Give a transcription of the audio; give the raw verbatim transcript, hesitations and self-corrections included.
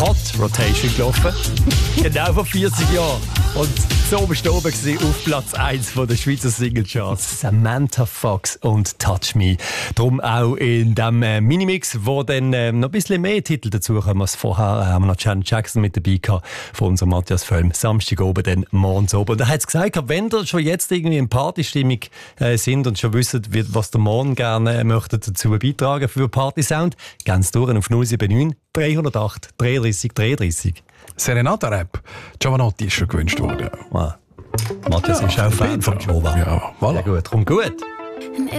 Hot Rotation gelaufen. Genau vor vierzig Jahren. Und so bist du oben auf Platz eins von der Schweizer Singlecharts. Samantha Fox und Touch Me. Darum auch in diesem äh, Minimix, wo dann äh, noch ein bisschen mehr Titel dazu kommen als vorher. Äh, haben wir noch Janet Jackson mit dabei gehabt von unserem Matthias Völm. Samstag oben, dann morgens oben. Und er hat es gesagt, wenn ihr schon jetzt irgendwie in Partystimmung äh, sind und schon wisst, was der Morgen gerne äh, möchte dazu beitragen für Partysound, ganz durch auf null sieben neun drei null acht dreiunddreißig dreiunddreißig. Serenata-Rap. Giovanotti ist schon gewünscht worden. Ah. Matthias ja, ist auch Fan von Giovanni. Ja, voilà. Ja, gut, komm gut.